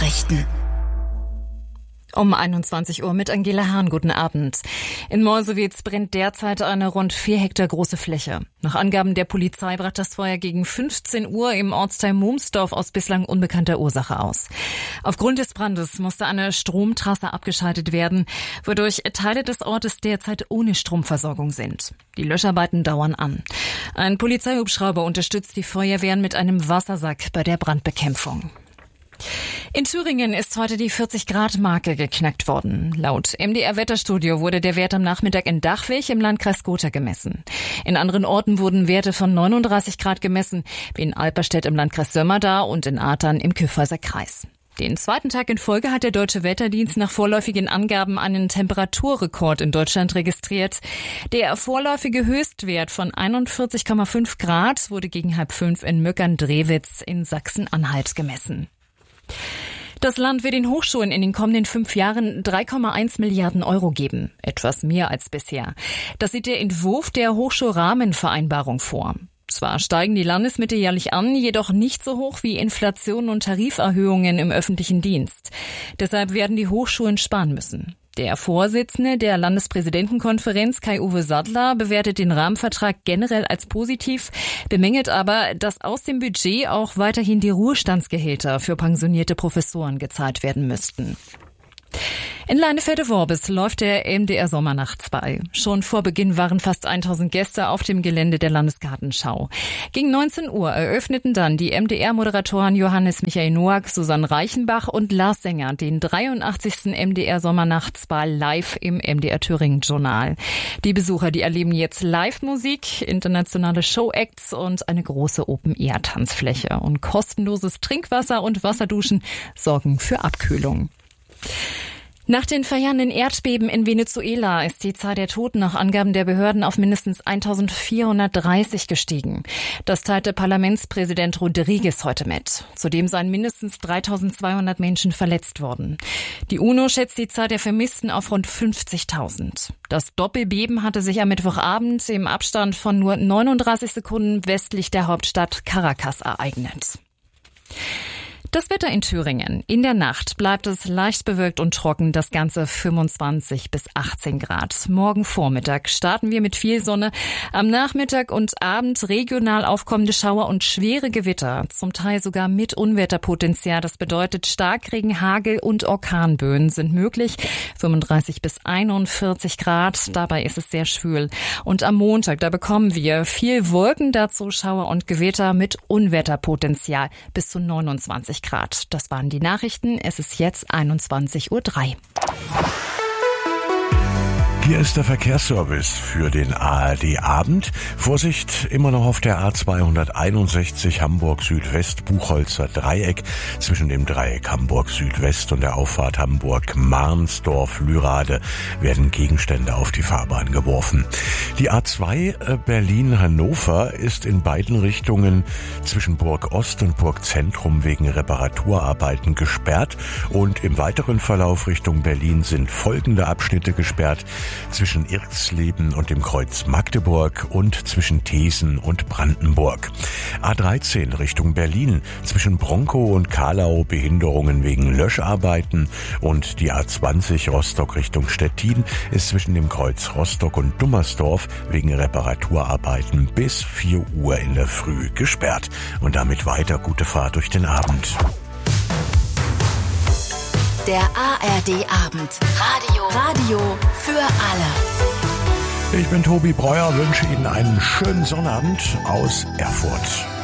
Nachrichten. Um 21 Uhr mit Angela Hahn. Guten Abend. In Morsowitz brennt derzeit eine rund 4 Hektar große Fläche. Nach Angaben der Polizei brach das Feuer gegen 15 Uhr im Ortsteil Mumsdorf aus bislang unbekannter Ursache aus. Aufgrund des Brandes musste eine Stromtrasse abgeschaltet werden, wodurch Teile des Ortes derzeit ohne Stromversorgung sind. Die Löscharbeiten dauern an. Ein Polizeihubschrauber unterstützt die Feuerwehren mit einem Wassersack bei der Brandbekämpfung. In Thüringen ist heute die 40-Grad-Marke geknackt worden. Laut MDR-Wetterstudio wurde der Wert am Nachmittag in Dachwig im Landkreis Gotha gemessen. In anderen Orten wurden Werte von 39 Grad gemessen, wie in Alperstedt im Landkreis Sömmerda und in Athern im Kyffhäuser Kreis. Den zweiten Tag in Folge hat der Deutsche Wetterdienst nach vorläufigen Angaben einen Temperaturrekord in Deutschland registriert. Der vorläufige Höchstwert von 41,5 Grad wurde gegen 4:30 in Möckern-Drewitz in Sachsen-Anhalt gemessen. Das Land will den Hochschulen in den kommenden 5 Jahren 3,1 Milliarden Euro geben. Etwas mehr als bisher. Das sieht der Entwurf der Hochschulrahmenvereinbarung vor. Zwar steigen die Landesmittel jährlich an, jedoch nicht so hoch wie Inflation und Tariferhöhungen im öffentlichen Dienst. Deshalb werden die Hochschulen sparen müssen. Der Vorsitzende der Landespräsidentenkonferenz, Kai-Uwe Sattler, bewertet den Rahmenvertrag generell als positiv, bemängelt aber, dass aus dem Budget auch weiterhin die Ruhestandsgehälter für pensionierte Professoren gezahlt werden müssten. In Leinefelde-Worbis läuft der MDR Sommernacht 2. Schon vor Beginn waren fast 1000 Gäste auf dem Gelände der Landesgartenschau. Gegen 19 Uhr eröffneten dann die MDR-Moderatoren Johannes Michael Noack, Susanne Reichenbach und Lars Sänger den 83. MDR Sommernacht 2 live im MDR Thüringen Journal. Die Besucher, die erleben jetzt Live-Musik, internationale Show-Acts und eine große Open-Air-Tanzfläche. Und kostenloses Trinkwasser und Wasserduschen sorgen für Abkühlung. Nach den verheerenden Erdbeben in Venezuela ist die Zahl der Toten nach Angaben der Behörden auf mindestens 1430 gestiegen. Das teilte Parlamentspräsident Rodriguez heute mit. Zudem seien mindestens 3200 Menschen verletzt worden. Die UNO schätzt die Zahl der Vermissten auf rund 50.000. Das Doppelbeben hatte sich am Mittwochabend im Abstand von nur 39 Sekunden westlich der Hauptstadt Caracas ereignet. Das Wetter in Thüringen. In der Nacht bleibt es leicht bewölkt und trocken, das Ganze 25 bis 18 Grad. Morgen Vormittag starten wir mit viel Sonne. Am Nachmittag und Abend regional aufkommende Schauer und schwere Gewitter, zum Teil sogar mit Unwetterpotenzial. Das bedeutet Starkregen, Hagel und Orkanböen sind möglich. 35 bis 41 Grad, dabei ist es sehr schwül. Und am Montag, da bekommen wir viel Wolken, dazu Schauer und Gewitter mit Unwetterpotenzial bis zu 29 Grad. Das waren die Nachrichten. Es ist jetzt 21:03 Uhr. Hier ist der Verkehrsservice für den ARD-Abend. Vorsicht, immer noch auf der A261 Hamburg-Südwest, Buchholzer Dreieck. Zwischen dem Dreieck Hamburg-Südwest und der Auffahrt Hamburg-Marnsdorf-Lürade werden Gegenstände auf die Fahrbahn geworfen. Die A2 Berlin-Hannover ist in beiden Richtungen zwischen Burg Ost und Burg Zentrum wegen Reparaturarbeiten gesperrt. Und im weiteren Verlauf Richtung Berlin sind folgende Abschnitte gesperrt: zwischen Irxleben und dem Kreuz Magdeburg und zwischen Thesen und Brandenburg. A13 Richtung Berlin, zwischen Bronkow und Kahlau Behinderungen wegen Löscharbeiten, und die A20 Rostock Richtung Stettin ist zwischen dem Kreuz Rostock und Dummersdorf wegen Reparaturarbeiten bis 4 Uhr in der Früh gesperrt. Und damit weiter gute Fahrt durch den Abend. Der ARD-Abend. Radio für alle. Ich bin Tobi Breuer, wünsche Ihnen einen schönen Sonnabend aus Erfurt.